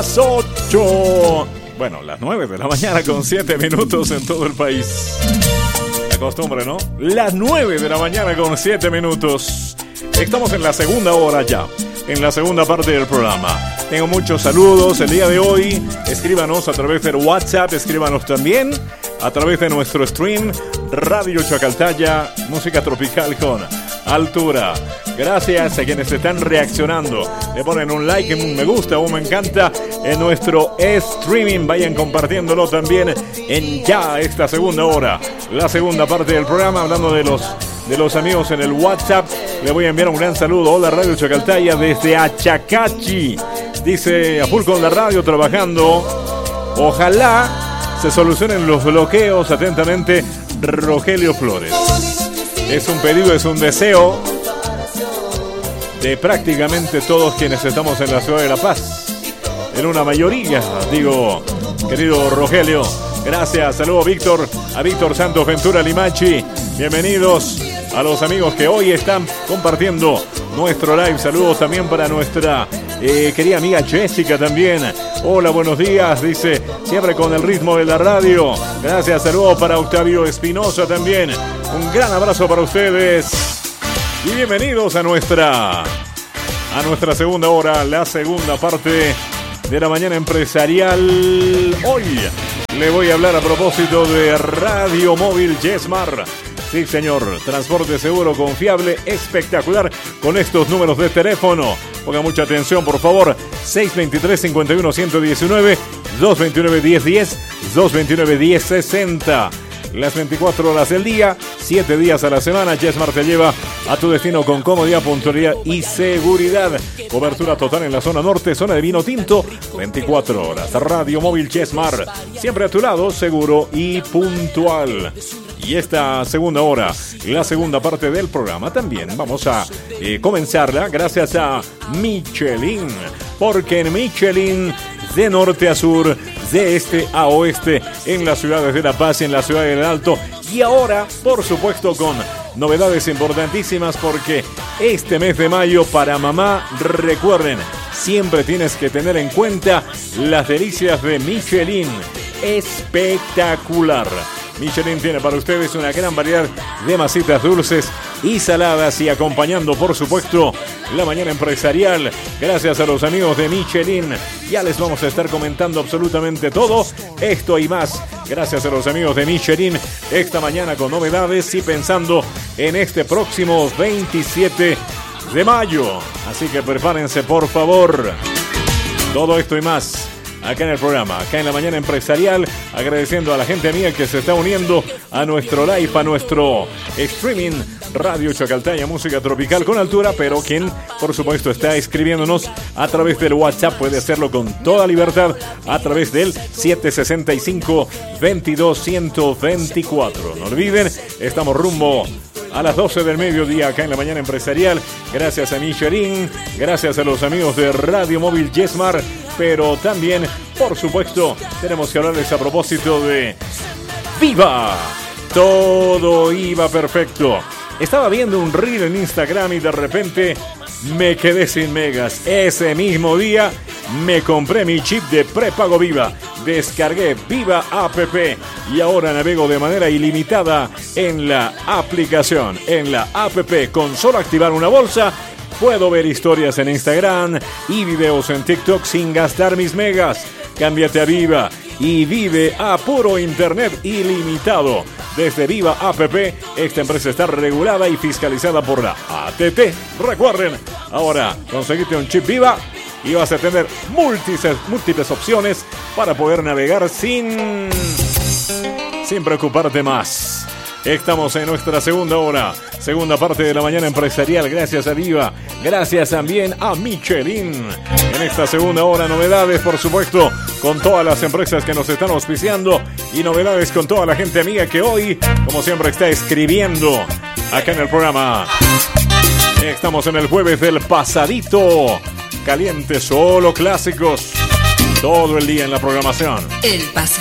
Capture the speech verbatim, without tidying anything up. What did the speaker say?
Las ocho, bueno, las nueve de la mañana con siete minutos en todo el país. La costumbre, ¿no? Las nueve de la mañana con siete minutos. Estamos en la segunda hora ya, en la segunda parte del programa. Tengo muchos saludos el día de hoy. Escríbanos a través del WhatsApp, escríbanos también a través de nuestro stream Radio Chacaltaya, música tropical con altura. Gracias a quienes están reaccionando. Le ponen un like, un me gusta, un me encanta en nuestro streaming. Vayan compartiéndolo también en ya esta segunda hora, la segunda parte del programa, hablando de los de los amigos en el WhatsApp. Le voy a enviar un gran saludo. Hola Radio Chacaltaya desde Achacachi. Dice, a full con la radio trabajando. Ojalá se solucionen los bloqueos. Atentamente, Rogelio Flores. Es un pedido, es un deseo de prácticamente todos quienes estamos en la ciudad de La Paz. En una mayoría, digo, querido Rogelio. Gracias, saludo Víctor, a Víctor Santos Ventura Limachi. Bienvenidos a los amigos que hoy están compartiendo nuestro live. Saludos también para nuestra eh, querida amiga Jessica también. Hola, buenos días, dice, siempre con el ritmo de la radio. Gracias, saludos para Octavio Espinosa también. Un gran abrazo para ustedes. Y bienvenidos a nuestra, a nuestra segunda hora, la segunda parte de la mañana empresarial. Hoy le voy a hablar a propósito de Radio Móvil Yesmar. Sí, señor, transporte seguro, confiable, espectacular con estos números de teléfono. Ponga mucha atención, por favor. seis dos tres, cinco uno, uno uno nueve, dos dos nueve, uno cero uno cero, dos dos nueve, uno cero seis cero. Las veinticuatro horas del día, siete días a la semana, Yesmar te lleva a tu destino con comodidad, puntualidad y seguridad. Cobertura total en la zona norte, zona de vino tinto, veinticuatro horas. Radio Móvil Yesmar, siempre a tu lado, seguro y puntual. Y esta segunda hora, la segunda parte del programa, también vamos a eh, comenzarla gracias a Michelin. Porque en Michelin, de norte a sur, de este a oeste, en las ciudades de La Paz y en la ciudad del Alto. Y ahora, por supuesto, con novedades importantísimas, porque este mes de mayo para mamá, recuerden, siempre tienes que tener en cuenta las delicias de Michelin. Espectacular. Michelin tiene para ustedes una gran variedad de masitas dulces y saladas, y acompañando, por supuesto, la mañana empresarial, gracias a los amigos de Michelin. Ya les vamos a estar comentando absolutamente todo esto y más, gracias a los amigos de Michelin, esta mañana con novedades y pensando en este próximo veintisiete de mayo. Así que prepárense, por favor. Todo esto y más acá en el programa, acá en la mañana empresarial, agradeciendo a la gente amiga que se está uniendo a nuestro live, a nuestro streaming Radio Chacaltaya, música tropical con altura, pero quien por supuesto está escribiéndonos a través del WhatsApp puede hacerlo con toda libertad a través del siete seis cinco, veintidós, ciento veinticuatro. No olviden, estamos rumbo a las doce del mediodía acá en la mañana empresarial, gracias a Michelin, gracias a los amigos de Radio Móvil Yesmar, pero también, por supuesto, tenemos que hablarles a propósito de ¡Viva! Todo iba perfecto. Estaba viendo un reel en Instagram y de repente me quedé sin megas. Ese mismo día me compré mi chip de prepago Viva. Descargué Viva App y ahora navego de manera ilimitada en la aplicación, en la app. Con solo activar una bolsa, puedo ver historias en Instagram y videos en TikTok sin gastar mis megas. Cámbiate a Viva y vive a puro internet ilimitado. Desde Viva App, esta empresa está regulada y fiscalizada por la A T T. Recuerden, ahora conseguiste un chip Viva y vas a tener múltiples, múltiples opciones para poder navegar sin, sin preocuparte más. Estamos en nuestra segunda hora, segunda parte de la mañana empresarial, gracias a Viva, gracias también a Michelin. En esta segunda hora, novedades, por supuesto, con todas las empresas que nos están auspiciando y novedades con toda la gente amiga que hoy, como siempre, está escribiendo acá en el programa. Estamos en el jueves del pasadito caliente, solo clásicos, todo el día en la programación. El pasadito.